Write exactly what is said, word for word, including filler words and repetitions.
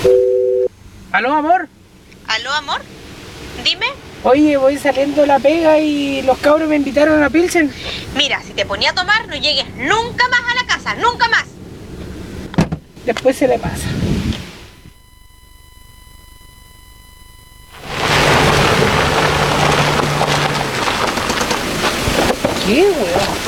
¿Aló, amor? ¿Aló, amor? Dime. Oye, voy saliendo de la pega y los cabros me invitaron a Pilsen. Mira, si te ponía a tomar, no llegues nunca más a la casa, nunca más. Después se le pasa. ¿Qué, weón?